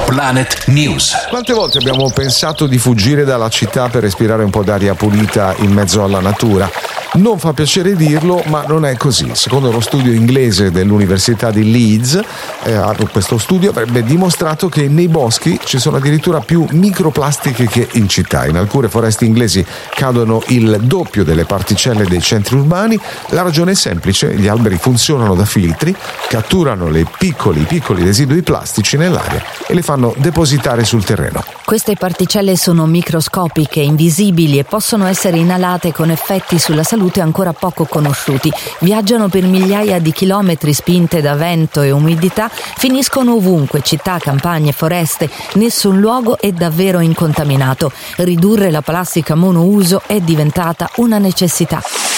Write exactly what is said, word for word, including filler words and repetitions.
Planet News. Quante volte abbiamo pensato di fuggire dalla città per respirare un po' d'aria pulita in mezzo alla natura? Non fa piacere dirlo, ma non è così. Secondo uno studio inglese dell'Università di Leeds, eh, questo studio avrebbe dimostrato che nei boschi ci sono addirittura più microplastiche che in città. In alcune foreste inglesi cadono il doppio delle particelle dei centri urbani. La ragione è semplice: gli alberi funzionano da filtri, catturano le piccoli piccoli residui plastici nell'aria e le fanno depositare sul terreno. Queste particelle sono microscopiche, invisibili e possono essere inalate con effetti sulla salute ancora poco conosciuti. Viaggiano per migliaia di chilometri spinte da vento e umidità, finiscono ovunque, città, campagne, foreste. Nessun luogo è davvero incontaminato. Ridurre la plastica monouso è diventata una necessità.